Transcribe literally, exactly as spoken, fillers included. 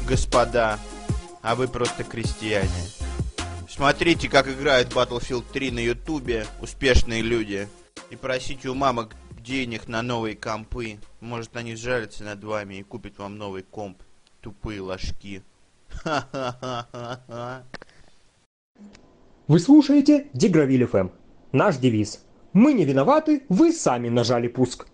господа, а вы просто крестьяне. Смотрите, как играют Battlefield три на ютубе успешные люди. И просите у мамок денег на новые компы. Может, они сжалятся над вами и купят вам новый комп. Тупые ложки. Ха-ха-ха-ха-ха. Вы слушаете Дегравиль эф эм. Наш девиз: мы не виноваты, вы сами нажали пуск.